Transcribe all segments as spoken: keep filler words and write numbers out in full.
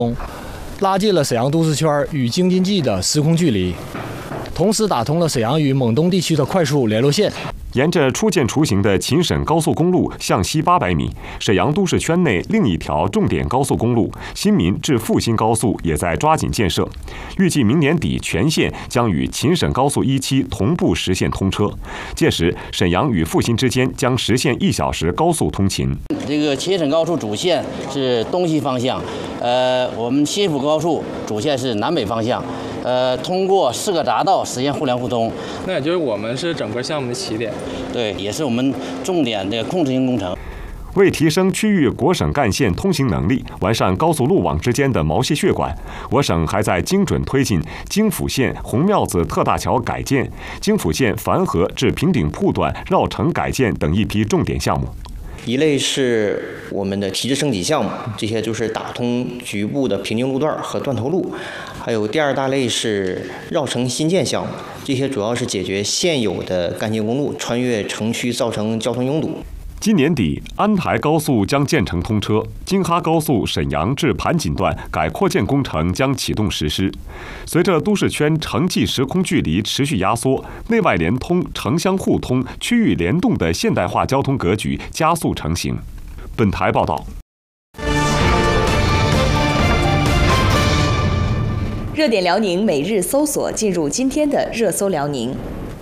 拉近了沈阳都市圈与京津冀的时空距离，同时打通了沈阳与蒙东地区的快速联络线。 沿着初建雏形的秦沈高速公路向西八百米，沈阳都市圈内另一条重点高速公路新民至复兴高速也在抓紧建设，预计明年底全线将与秦沈高速一期同步实现通车，届时沈阳与复兴之间将实现一小时高速通勤。 这个秦沈高速主线是东西方向，呃，我们新福高速主线是南北方向。呃，通过四个匝道实现互联互通， 那也就是我们是整个项目的起点， 对，也是我们重点的控制性工程。 为提升区域国省干线通行能力，完善高速路网之间的毛细血管，我省还在精准推进京阜线红庙子特大桥改建、京阜线樊河至平顶铺段绕城改建等一批重点项目。 一类是我们的提质升级项目，这些就是打通局部的瓶颈路段和断头路，还有第二大类是绕城新建项目，这些主要是解决现有的干线公路穿越城区造成交通拥堵。 今年底，安台高速将建成通车，京哈高速沈阳至盘锦段改扩建工程将启动实施。随着都市圈城际时空距离持续压缩，内外联通、城乡互通、区域联动的现代化交通格局加速成型。本台报道。 热点辽宁每日搜索进入今天的热搜辽宁。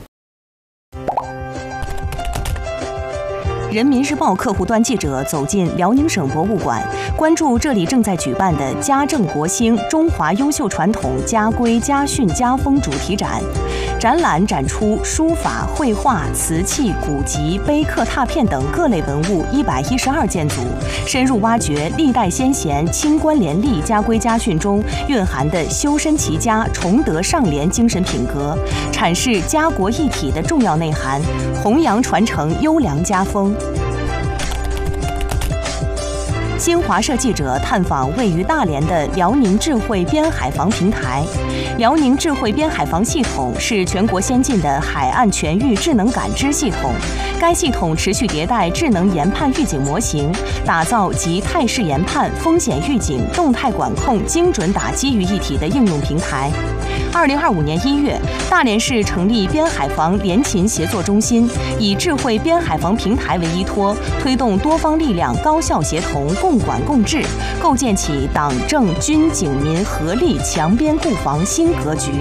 人民日报客户端记者走进辽宁省博物馆，关注这里正在举办的家政国兴中华优秀传统家规家训家风主题展。展览展出书法、绘画、瓷器、古籍、碑刻拓片等各类文物一百一十二件组，深入挖掘历代先贤清官廉吏家规家训中蕴含的修身齐家、崇德尚廉精神品格，阐释家国一体的重要内涵，弘扬传承优良家风。新华社记者探访位于大连的辽宁智慧边海防平台。辽宁智慧边海防系统是全国先进的海岸全域智能感知系统。该系统持续迭代智能研判预警模型，打造集态势研判、风险预警、动态管控、精准打击于一体的应用平台。二零二五年一月，大连市成立边海防联勤协作中心，以智慧边海防平台为依托，推动多方力量高效协同、共管共治，构建起党政军警民合力强边固防新格局。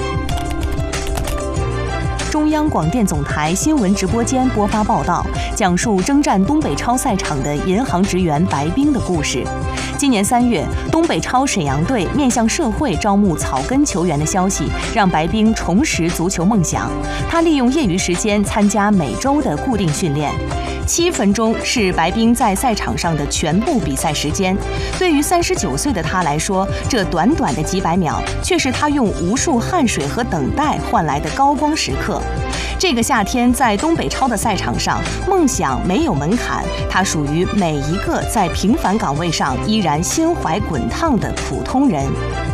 中央广电总台新闻直播间播发报道，讲述征战东北超赛场的银行职员白冰的故事。今年三月，东北超沈阳队面向社会招募草根球员的消息，让白冰重拾足球梦想。他利用业余时间参加每周的固定训练。七分钟是白冰在赛场上的全部比赛时间。对于三十九岁的他来说，这短短的几百秒，却是他用无数汗水和等待换来的高光时刻。这个夏天，在东北超的赛场上，梦想没有门槛，它属于每一个在平凡岗位上依然心怀滚烫的普通人。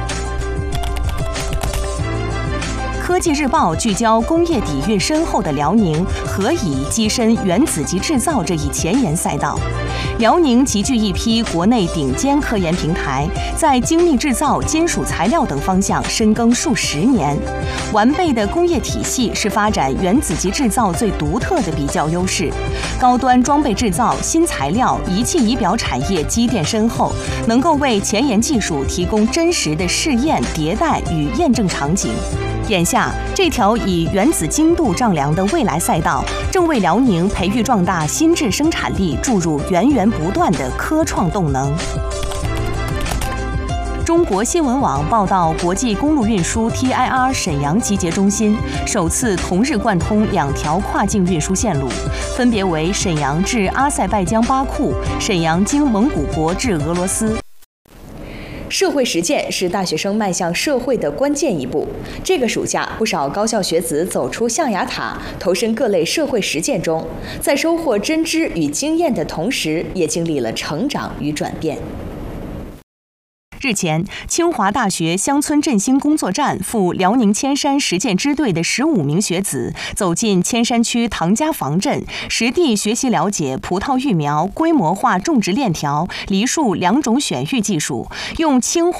科技日报聚焦工业底蕴深厚的辽宁何以跻身原子级制造这一前沿赛道。辽宁集聚一批国内顶尖科研平台，在精密制造、金属材料等方向深耕数十年。完备的工业体系是发展原子级制造最独特的比较优势。高端装备制造、新材料、仪器仪表产业积淀深厚，能够为前沿技术提供真实的试验、迭代与验证场景。眼下，这条以原子精度丈量的未来赛道，正为辽宁培育壮大新质生产力注入源源不断的科创动能。中国新闻网报道，国际公路运输 T I R 沈阳集结中心首次同日贯通两条跨境运输线路，分别为沈阳至阿塞拜疆巴库、沈阳经蒙古国至俄罗斯。社会实践是大学生迈向社会的关键一步。这个暑假，不少高校学子走出象牙塔，投身各类社会实践中，在收获真知与经验的同时，也经历了成长与转变。日前，清华大学乡村振兴工作站赴辽宁千山实践支队的十五名学子走进千山区唐家房镇，实地学习了解葡萄育苗规模化种植链条、梨树两种选育技术，用清华